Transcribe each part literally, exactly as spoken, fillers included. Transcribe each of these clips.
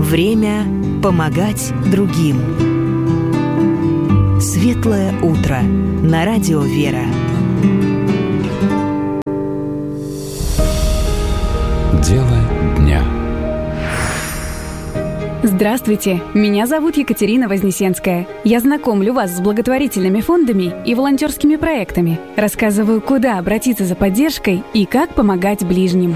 Время помогать другим. Светлое утро на радио «Вера». Дело дня. Здравствуйте, меня зовут Екатерина Вознесенская. Я знакомлю вас с благотворительными фондами и волонтерскими проектами. Рассказываю, куда обратиться за поддержкой и как помогать ближним.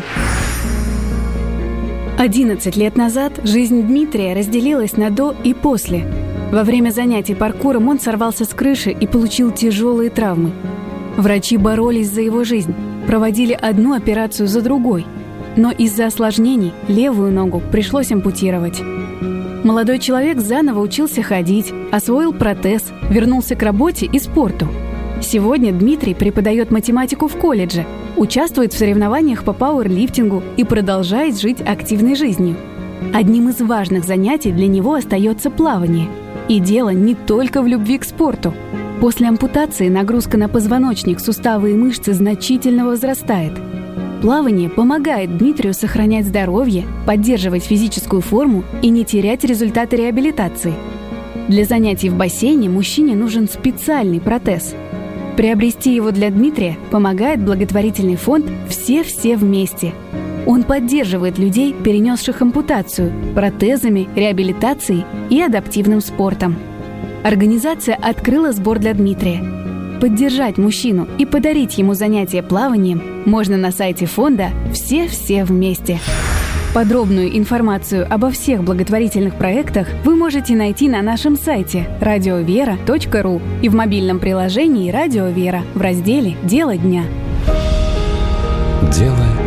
одиннадцать лет назад жизнь Дмитрия разделилась на «до» и «после». Во время занятий паркуром он сорвался с крыши и получил тяжелые травмы. Врачи боролись за его жизнь, проводили одну операцию за другой. Но из-за осложнений левую ногу пришлось ампутировать. Молодой человек заново учился ходить, освоил протез, вернулся к работе и спорту. Сегодня Дмитрий преподает математику в колледже, участвует в соревнованиях по пауэрлифтингу и продолжает жить активной жизнью. Одним из важных занятий для него остается плавание. И дело не только в любви к спорту. После ампутации нагрузка на позвоночник, суставы и мышцы значительно возрастает. Плавание помогает Дмитрию сохранять здоровье, поддерживать физическую форму и не терять результаты реабилитации. Для занятий в бассейне мужчине нужен специальный протез. Приобрести его для Дмитрия помогает благотворительный фонд «Все-все вместе». Он поддерживает людей, перенесших ампутацию, протезами, реабилитацией и адаптивным спортом. Организация открыла сбор для Дмитрия. Поддержать мужчину и подарить ему занятия плаванием можно на сайте фонда «Все-все вместе». Подробную информацию обо всех благотворительных проектах вы можете найти на нашем сайте радио вера точка ру и в мобильном приложении «Радио Вера» в разделе «Дело дня». Дело